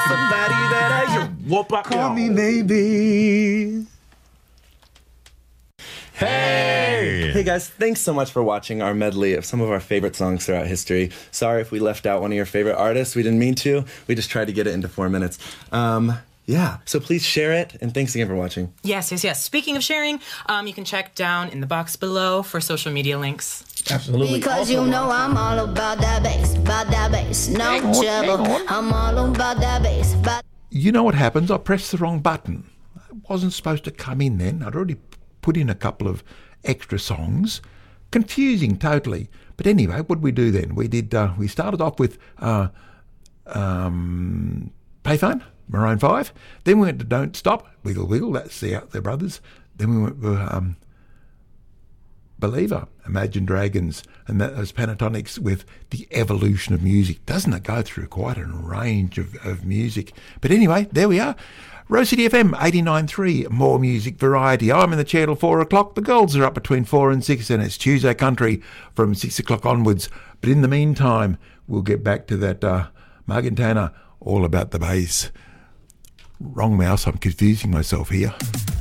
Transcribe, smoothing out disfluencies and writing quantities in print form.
somebody that I whoop up. Call me maybe. Hey guys, thanks so much for watching our medley of some of our favorite songs throughout history. Sorry if we left out one of your favorite artists. We didn't mean to. We just tried to get it into 4 minutes. So please share it, and thanks again for watching. Yes. Speaking of sharing, you can check down in the box below for social media links. Absolutely. Because you know I'm all about that bass, no trouble. I'm all about that bass. You know what happens? I pressed the wrong button. It wasn't supposed to come in then. I'd already put in a couple of extra songs. Confusing totally. But anyway, what did we do then? We started off with Payphone, Maroon 5. Then we went to Don't Stop, Wiggle Wiggle, that's their brothers. Then we went to Believer, Imagine Dragons, and that was Pentatonics with The Evolution of Music. Doesn't it go through quite a range of music? But anyway, there we are. Rose City FM 89.3, more music variety. I'm in the chair till 4 o'clock. The girls are up between 4 and 6, and it's Tuesday Country from 6 o'clock onwards. But in the meantime, we'll get back to that Morgan Tanner, all about the bass. Wrong mouse, I'm confusing myself here.